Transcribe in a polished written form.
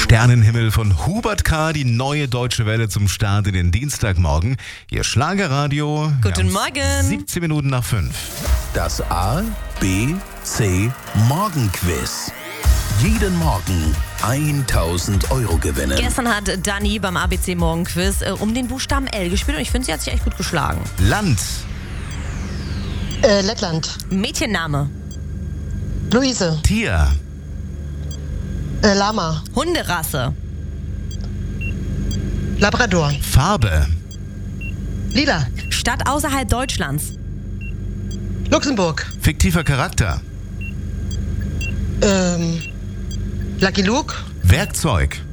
Sternenhimmel von Hubert K., die neue Deutsche Welle zum Start in den Dienstagmorgen. Ihr Schlagerradio. Guten Morgen. 17 Minuten nach 5. Das A, B, C Morgenquiz. Jeden Morgen 1.000 € gewinnen. Gestern hat Dani beim ABC Morgenquiz um den Buchstaben L gespielt und ich finde, sie hat sich echt gut geschlagen. Land. Lettland. Mädchenname. Luise. Tier. Lama. Hunderasse. Labrador. Farbe. Lila. Stadt außerhalb Deutschlands. Luxemburg. Fiktiver Charakter. Lucky Luke. Werkzeug.